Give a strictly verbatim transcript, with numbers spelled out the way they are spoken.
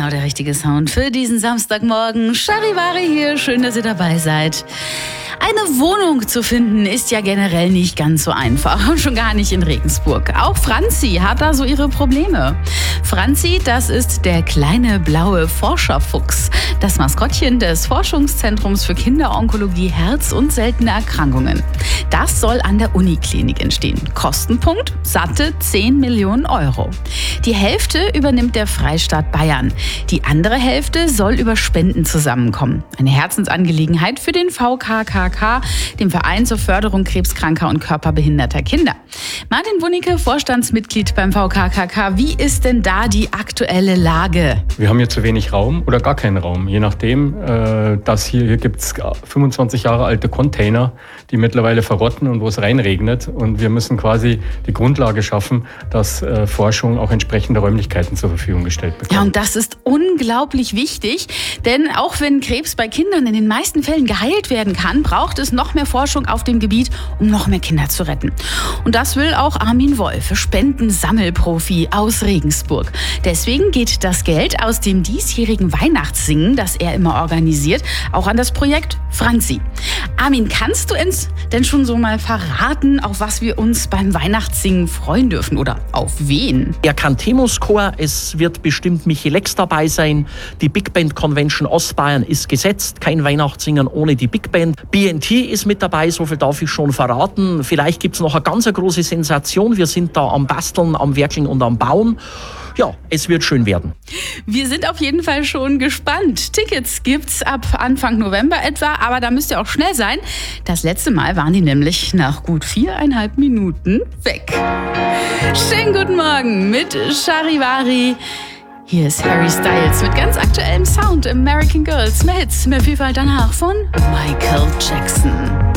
genau der richtige Sound für diesen Samstagmorgen. Charivari hier, schön, dass ihr dabei seid. Eine Wohnung zu finden ist ja generell nicht ganz so einfach und schon gar nicht in Regensburg. Auch Franzi hat da so ihre Probleme. Franzi, das ist der kleine blaue Forscherfuchs, das Maskottchen des Forschungszentrums für Kinderonkologie, Herz und seltene Erkrankungen. Das soll an der Uniklinik entstehen. Kostenpunkt satte zehn Millionen Euro. Die Hälfte übernimmt der Freistaat Bayern. Die andere Hälfte soll über Spenden zusammenkommen. Eine Herzensangelegenheit für den V K K K, dem Verein zur Förderung krebskranker und körperbehinderter Kinder. Martin Wunicke, Vorstandsmitglied beim V K K K. Wie ist denn da die aktuelle Lage? Wir haben hier zu wenig Raum oder gar keinen Raum. Je nachdem, äh, dass hier, hier gibt es fünfundzwanzig Jahre alte Container, die mittlerweile verrotten und wo es reinregnet. Und wir müssen quasi die Grundlage schaffen, dass äh, Forschung auch entsprechende Räumlichkeiten zur Verfügung gestellt bekommt. Ja, und das ist unglaublich wichtig, denn auch wenn Krebs bei Kindern in den meisten Fällen geheilt werden kann, braucht es noch mehr Forschung auf dem Gebiet, um noch mehr Kinder zu retten. Und das will auch Armin Wolf, Spendensammelprofi aus Regensburg. Deswegen geht das Geld aus dem diesjährigen Weihnachtssingen, das er immer organisiert, auch an das Projekt Franzi. Armin, kannst du uns denn schon so mal verraten, auf was wir uns beim Weihnachtssingen freuen dürfen oder auf wen? Der Cantemus-Chor, es wird bestimmt Michi Lex dabei sein. Die Big Band Convention Ostbayern ist gesetzt. Kein Weihnachtssingen ohne die Big Band. B N T ist mit dabei, so viel darf ich schon verraten. Vielleicht gibt es noch eine ganz große Sensation. Wir sind da am Basteln, am Werkeln und am Bauen. Ja, es wird schön werden. Wir sind auf jeden Fall schon gespannt. Tickets gibt's ab Anfang November etwa, aber da müsst ihr auch schnell sein. Das letzte Mal waren die nämlich nach gut viereinhalb Minuten weg. Schönen guten Morgen mit Charivari. Hier ist Harry Styles mit ganz aktuellem Sound. American Girls, mehr Hits, mehr Vielfalt danach von Michael Jackson.